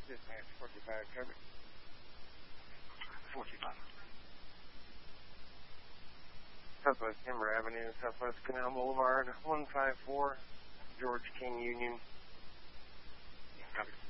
Dispatch 45, Kirby. 45. Southwest Timber Avenue, Southwest Canal Boulevard, 154, George King Union. Copy.